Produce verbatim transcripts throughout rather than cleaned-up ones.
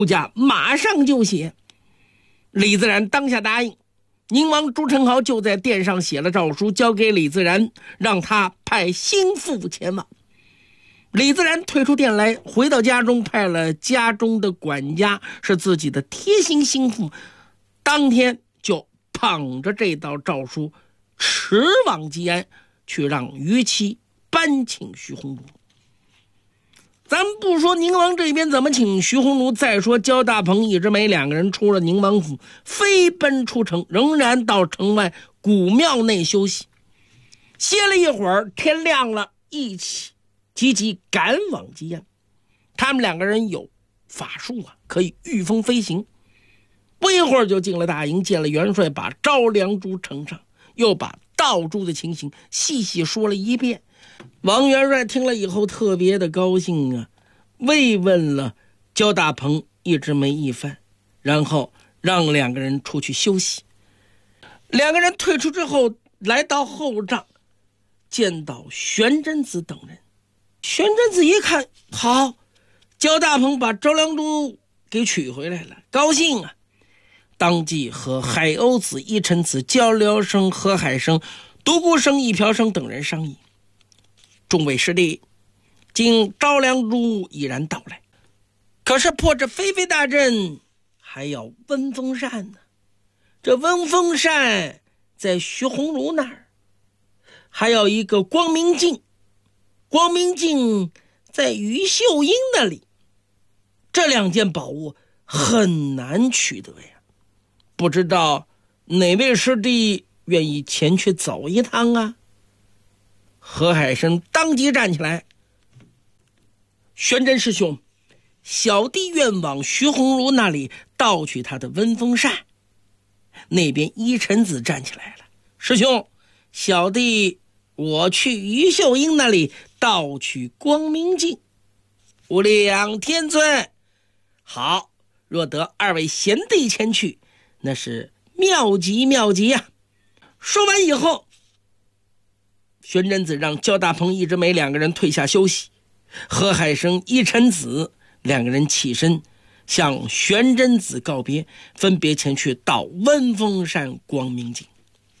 家马上就写。李自然当下答应，宁王朱宸濠就在殿上写了诏书，交给李自然，让他派心腹前往。李自然退出殿来，回到家中，派了家中的管家，是自己的贴心心腹，当天就捧着这道诏书驰往吉安，去让于期搬请徐鸿儒。咱不说宁王这边怎么请徐鸿儒，再说焦大鹏、易之梅两个人出了宁王府，飞奔出城，仍然到城外古庙内休息。歇了一会儿，天亮了，一起急急赶往吉安。他们两个人有法术啊，可以御风飞行。不一会儿就进了大营，见了元帅，把招良珠呈上，又把盗珠的情形细细说了一遍。王元帅听了以后特别的高兴啊，慰问了焦大鹏、易之梅一番，然后让两个人出去休息。两个人退出之后，来到后帐，见到玄真子等人。玄真子一看，好，焦大鹏把招良珠给取回来了，高兴啊，当即和海鸥子、一臣子、焦辽生、何海生、独孤生、一瓢生等人商议。众位师弟，经招良珠已然到来，可是破这飞飞大阵还要温风扇呢。这温风扇在徐鸿儒那儿，还有一个光明镜，光明镜在于秀英那里。这两件宝物很难取得呀，不知道哪位师弟愿意前去走一趟啊？何海生当即站起来，玄真师兄，小弟愿往徐鸿儒那里盗取他的温风扇。那边一臣子站起来了，师兄，小弟我去于秀英那里盗取光明镜。无量天尊，好，若得二位贤弟前去，那是妙极妙极呀、啊！说完以后，玄真子让焦大鹏、易之梅两个人退下休息，何海生、一臣子两个人起身向玄真子告别，分别前去盗温风扇、光明镜。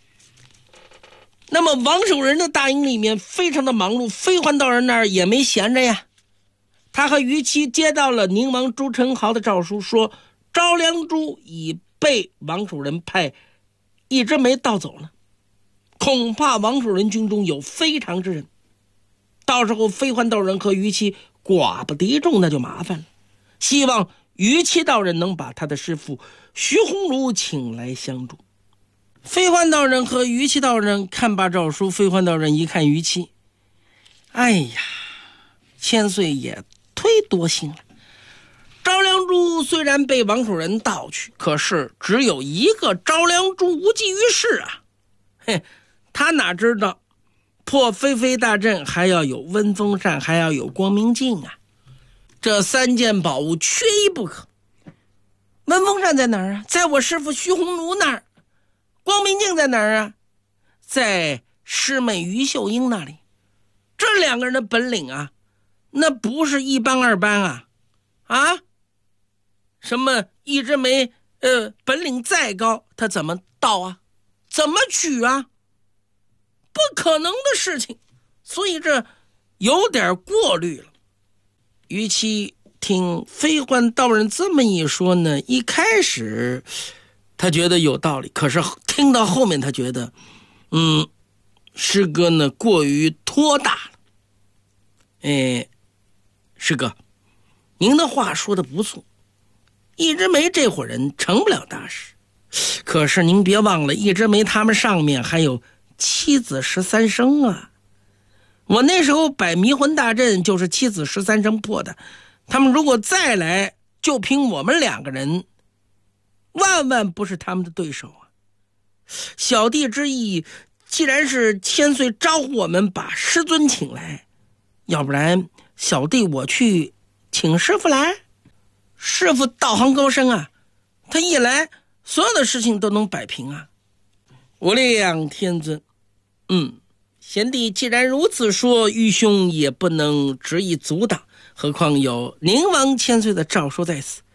那么王守仁的大营里面非常的忙碌，飞环道人那儿也没闲着呀。他和于期接到了宁王朱宸濠的诏书，说招良珠已被王守仁派易之梅盗走了，恐怕王守仁军中有非常之人，到时候飞环道人和于期寡不敌众，那就麻烦了。希望于期道人能把他的师父徐鸿儒请来相助。飞环道人和于期道人看罢诏书，飞环道人一看于期，哎呀，千岁也忒多心了。招良珠虽然被王守仁盗去，可是只有一个招良珠无济于事啊。嘿，他哪知道破飞飞大阵还要有温风扇，还要有光明镜啊，这三件宝物缺一不可。温风扇在哪儿啊？在我师父徐鸿儒那儿。光明镜在哪儿啊？在师妹于秀英那里。这两个人的本领啊，那不是一般二般啊！啊，什么易之梅，呃，本领再高，他怎么盗啊？怎么取啊？不可能的事情，所以这有点过虑了。于其听飞环道人这么一说呢，一开始他觉得有道理，可是听到后面他觉得，嗯，师哥呢过于托大了。哎，师哥，您的话说的不错，易之梅这伙人成不了大事，可是您别忘了，易之梅他们上面还有七子十三生啊。我那时候摆迷魂大阵就是七子十三生破的，他们如果再来，就凭我们两个人，万万不是他们的对手啊。小弟之意，既然是千岁招呼我们把师尊请来，要不然小弟我去请师傅来。师傅道行高深啊，他一来所有的事情都能摆平啊。无量天尊，嗯，贤弟既然如此说，愚兄也不能执意阻挡，何况有宁王千岁的诏书在此，